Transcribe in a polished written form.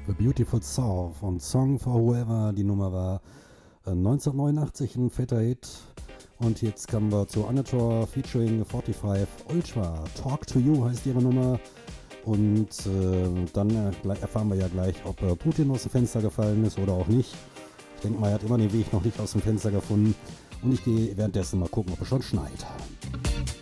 The Beautiful South und Song for Whoever. Die Nummer war 1989 ein fetter Hit. Und jetzt kommen wir zu Anatol featuring 45 Ultra. Talk to You heißt ihre Nummer. Und dann erfahren wir ja gleich, ob Putin aus dem Fenster gefallen ist oder auch nicht. Ich denke mal, er hat immer den Weg noch nicht aus dem Fenster gefunden. Und ich gehe währenddessen mal gucken, ob es schon schneit.